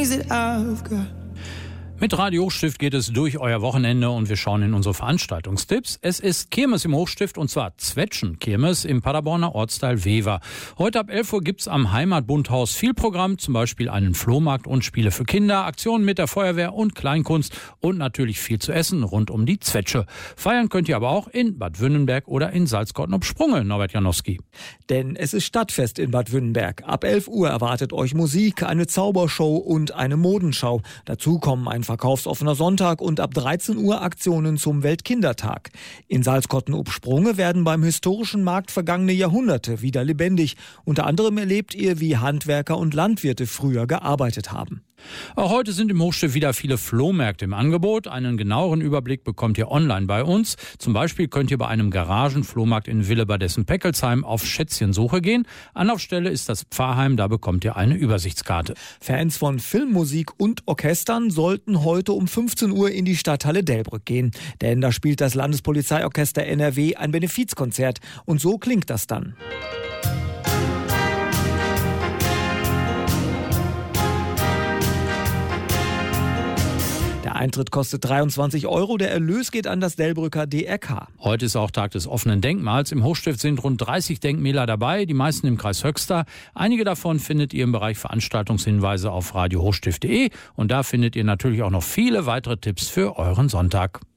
Mit Radio Hochstift geht es durch euer Wochenende und wir schauen in unsere Veranstaltungstipps. Es ist Kirmes im Hochstift und zwar Zwetschgen-Kirmes im Paderborner Ortsteil Wever. Heute ab 11 Uhr gibt's am Heimatbundhaus viel Programm, zum Beispiel einen Flohmarkt und Spiele für Kinder, Aktionen mit der Feuerwehr und Kleinkunst und natürlich viel zu essen rund um die Zwetsche. Feiern könnt ihr aber auch in Bad Wünnenberg oder in Salzkotten-ob-Sprunge, Norbert Janowski. Denn es ist Stadtfest in Bad Wünnenberg. Ab 11 Uhr erwartet euch Musik, eine Zaubershow und eine Modenschau. Dazu kommen ein verkaufsoffener Sonntag und ab 13 Uhr Aktionen zum Weltkindertag. In Salzkotten-ob-Sprunge werden beim historischen Markt vergangene Jahrhunderte wieder lebendig. Unter anderem erlebt ihr, wie Handwerker und Landwirte früher gearbeitet haben. Auch heute sind im Hochstift wieder viele Flohmärkte im Angebot. Einen genaueren Überblick bekommt ihr online bei uns. Zum Beispiel könnt ihr bei einem Garagenflohmarkt in Willebadessen-Peckelsheim auf Schätzchensuche gehen. Anlaufstelle ist das Pfarrheim, da bekommt ihr eine Übersichtskarte. Fans von Filmmusik und Orchestern sollten heute um 15 Uhr in die Stadthalle Delbrück gehen. Denn da spielt das Landespolizeiorchester NRW ein Benefizkonzert. Und so klingt das dann. Der Eintritt kostet 23 €, der Erlös geht an das Delbrücker DRK. Heute ist auch Tag des offenen Denkmals. Im Hochstift sind rund 30 Denkmäler dabei, die meisten im Kreis Höxter. Einige davon findet ihr im Bereich Veranstaltungshinweise auf radiohochstift.de und da findet ihr natürlich auch noch viele weitere Tipps für euren Sonntag.